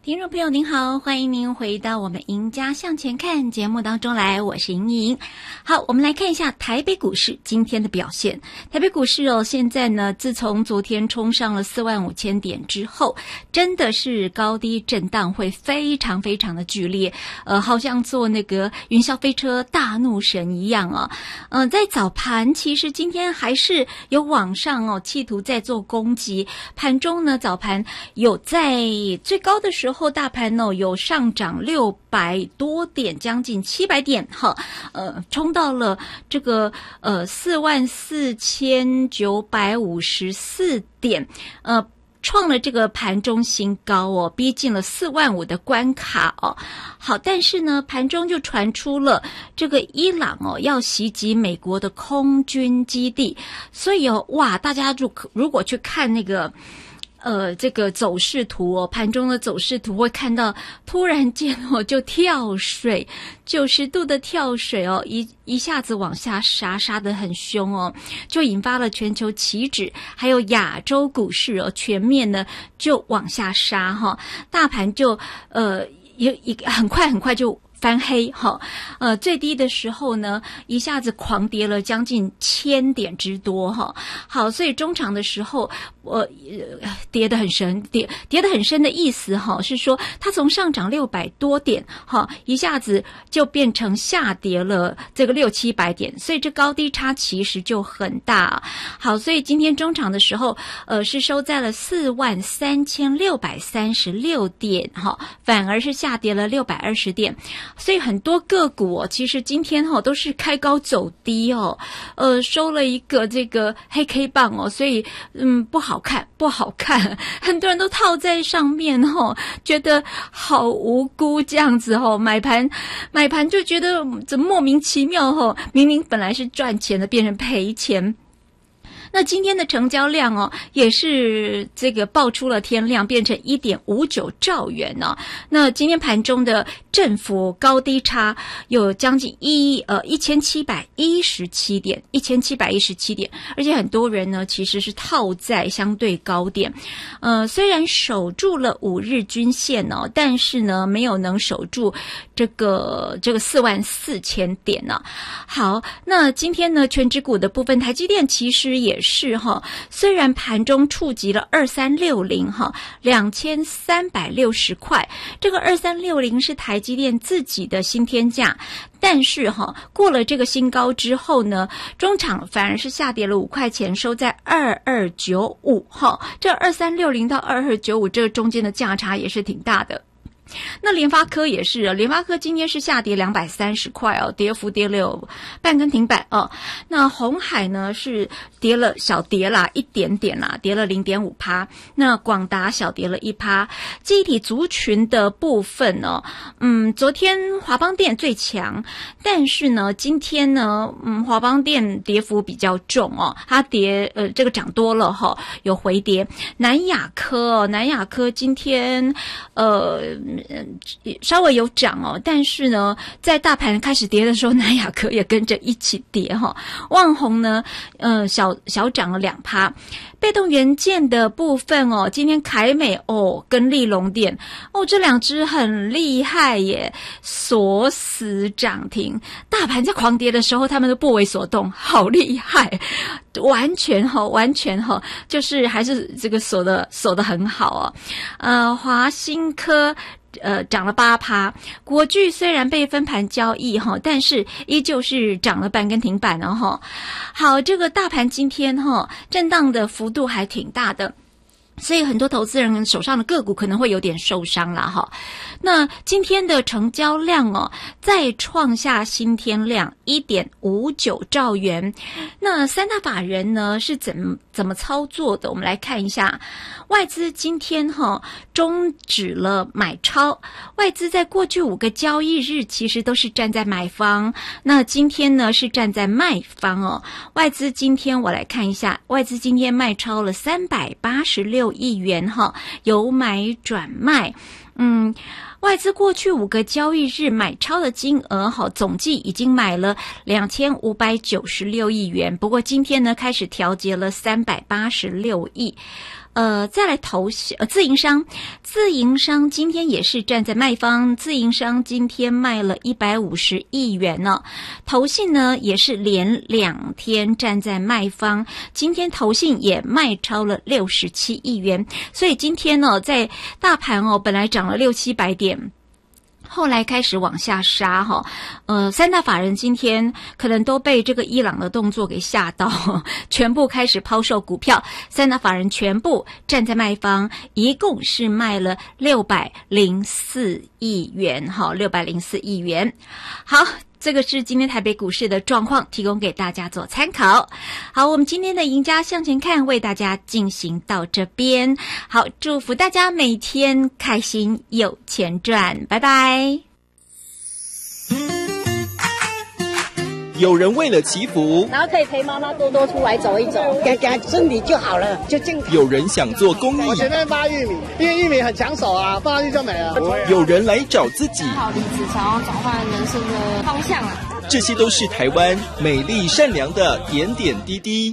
听众朋友您好，欢迎您回到我们赢家向前看节目当中来，我是莹莹。好，我们来看一下台北股市今天的表现。台北股市现在呢，自从昨天冲上了45000点之后，真的是高低震荡会非常非常的剧烈，好像坐那个云霄飞车大怒神一样啊。在早盘其实今天还是有往上企图在做攻击，盘中呢早盘有在最高的时候大盘有上涨600多点，将近700点冲到了这个44954点，创了这个盘中新高逼近了45000的关卡好，但是呢盘中就传出了这个伊朗要袭击美国的空军基地，所以哇，大家如果去看那个这个走势图盘中的走势图会看到，突然间就跳水，90度的跳水一下子往下杀得很凶就引发了全球期指还有亚洲股市全面呢就往下杀大盘就很快就翻黑最低的时候呢一下子狂跌了将近1000点之多好，所以中场的时候跌得很深，跌得很深的意思是说它从上涨600多点一下子就变成下跌了这个600-700点，所以这高低差其实就很大好，所以今天中场的时候是收在了43636点反而是下跌了620点，所以很多个股其实今天都是开高走低收了一个这个黑 K 棒所以不好看，很多人都套在上面觉得好无辜这样子买盘就觉得怎么莫名其妙明明本来是赚钱的变成赔钱。那今天的成交量也是这个爆出了天量，变成 1.59兆元那今天盘中的振幅高低差有将近1717点，1717点，而且很多人呢其实是套在相对高点虽然守住了5日均线但是呢没有能守住这个44000点好，那今天呢全指股的部分，台积电其实也是虽然盘中触及了2360 2360块，这个2360是台积电自己的新天价，但是过了这个新高之后呢，中场反而是下跌了5块钱，收在2295这2360到2295这个中间的价差也是挺大的。那联发科也是联发科今天是下跌230块跌幅跌了半根停板那鸿海呢是小跌啦一点点啦，跌了 0.5%， 那广达小跌了 1%。 记忆体族群的部分昨天华邦电最强，但是呢今天呢华邦电跌幅比较重它这个涨多了有回跌。南亚科今天稍微有涨但是呢在大盘开始跌的时候，南亚科也跟着一起跌旺宏呢小涨了 2%。 被动元件的部分今天凯美跟立隆电这两只很厉害耶，锁死涨停，大盘在狂跌的时候他们都不为所动，好厉害，完全就是还是这个锁得很好华新科涨了 8%， 国巨虽然被分盘交易但是依旧是涨了半根停板好，这个大盘今天震荡的幅度还挺大的，所以很多投资人手上的个股可能会有点受伤啦那今天的成交量再创下新天量 1.59兆元。那三大法人呢是怎么操作的？我们来看一下。外资今天终止了买超，外资在过去5个交易日其实都是站在买方，那今天呢是站在卖方外资今天我来看一下，外资今天卖超了386亿元由买转卖。外资过去5个交易日买超的金额总计已经买了2596亿元，不过今天呢开始调节了386亿。 再来自营商今天也是站在卖方，自营商今天卖了150亿元呢。投信呢也是连2天站在卖方，今天投信也卖超了67亿元，所以今天呢在大盘本来涨了600-700点。后来开始往下杀哈，三大法人今天可能都被这个伊朗的动作给吓到，全部开始抛售股票，三大法人全部站在卖方，一共是卖了604亿元哈，604亿元。好，这个是今天台北股市的状况，提供给大家做参考。好，我们今天的赢家向前看为大家进行到这边。好，祝福大家每天开心有钱赚，拜拜。 有人为了祈福， 然后可以陪妈妈多多出来走一走，给身体就好了，就健康。 有人想做公益， 我前面发玉米，因为玉米很抢手啊，放上去就没了。 有人来找自己， 好离职，想要转换人生的方向啊。 这些都是台湾美丽善良的点点滴滴。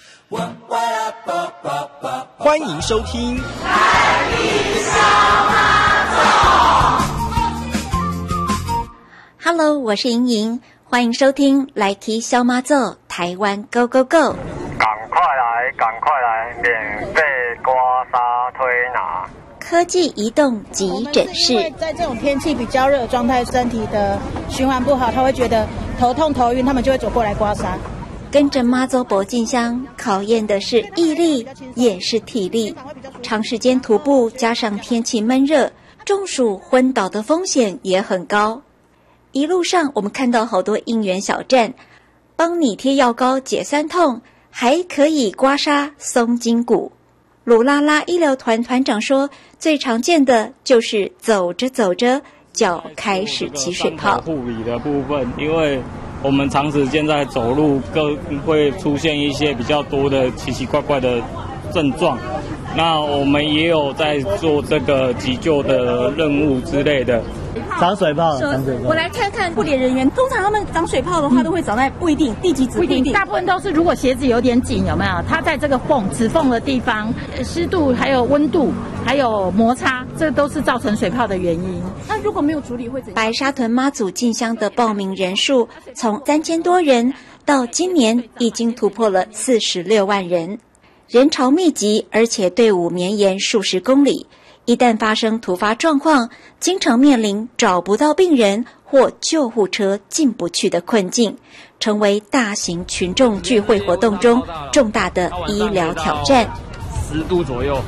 欢迎收听《台语小马奏》。Hello， 我是莹莹。欢迎收听《来提小马奏》台湾 Go Go Go。 赶快来，免费刮痧推拿。 科技移动急诊室。 因为在这种天气比较热的状态，身体的循环不好，他会觉得头痛头晕，他们就会走过来刮痧。 跟着妈祖伯进香，考验的是毅力，也是体力。长时间徒步加上天气闷热，中暑昏倒的风险也很高。一路上我们看到好多应援小站，帮你贴药膏解酸痛，还可以刮痧松筋骨。鲁拉拉医疗团团长说，最常见的就是走着走着脚开始起水泡。 护理的部分，因为我们长时间在走路，更会出现一些比较多的奇奇怪怪的症状。那我们也有在做这个急救的任务之类的。 长水泡， 我来看看护理人员，通常他们长水泡的话，都会长在不一定地基质，不一定， 大部分都是如果鞋子有点紧，有没有？它在这个指缝的地方，湿度还有温度还有摩擦，这都是造成水泡的原因。 那如果没有处理会怎样？ 白沙屯妈祖进香的报名人数从3000多人到今年已经突破了46万人，人潮密集，而且队伍绵延数十公里。一旦发生突发状况，经常面临找不到病人或救护车进不去的困境，成为大型群众聚会活动中重大的医疗挑战。 10度左右。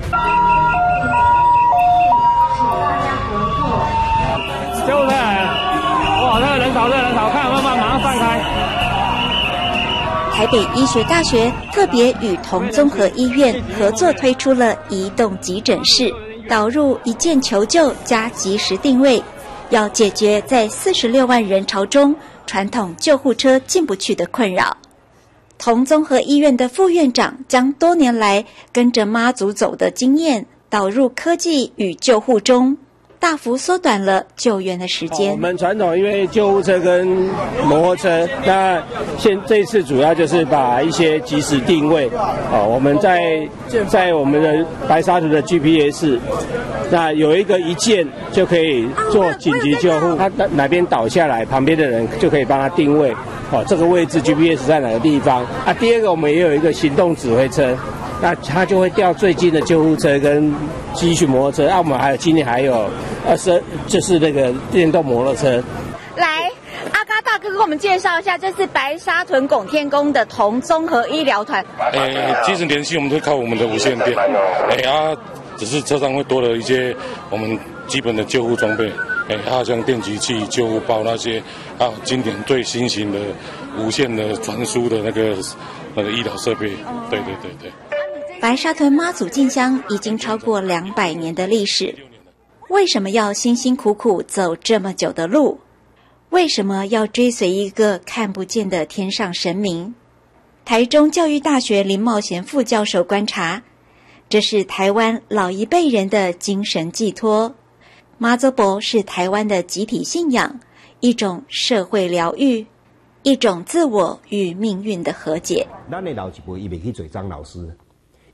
救护车来了！哇，那个人潮，看有没有办法马上散开。 台北医学大学特别与同综合医院合作推出了移动急诊室，导入一键求救加及时定位，要解决在46万人潮中传统救护车进不去的困扰。同综合医院的副院长将多年来跟着妈祖走的经验导入科技与救护中，大幅缩短了救援的时间。 我们传统因为救护车跟摩托车，那这一次主要就是把一些即时定位，我们在我们的白沙屯的 GPS， 那有一键就可以做紧急救护，他哪边倒下来，旁边的人就可以帮他定位，这个位置 GPS 在哪个地方啊？第二个我们也有一个行动指挥车。那他就会调最近的救护车跟机巡摩托车，我们今年还有就是那个电动摩托车。 来，阿嘎大哥给我们介绍一下，这是白沙屯拱天宫的同综合医疗团。 其实联系我们都靠我们的无线电，只是车上会多了一些我们基本的救护装备，像电击器、救护包那些，经典最新型的无线的传输的那个医疗设备。对。 白沙屯妈祖进香已经超过200年的历史，为什么要辛辛苦苦走这么久的路？为什么要追随一个看不见的天上神明？台中教育大学林茂贤副教授观察，这是台湾老一辈人的精神寄托。妈祖婆是台湾的集体信仰，一种社会疗愈，一种自我与命运的和解。 咱的老一辈伊袂去做张老师。